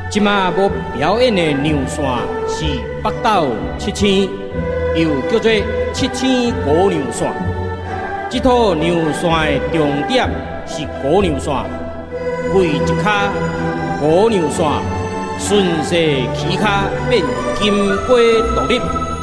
即马要表演的娘线是北斗七星，又叫做七星高娘线。这套娘线的重点是高娘线，跪一脚高娘线，顺势起脚变金龟独立。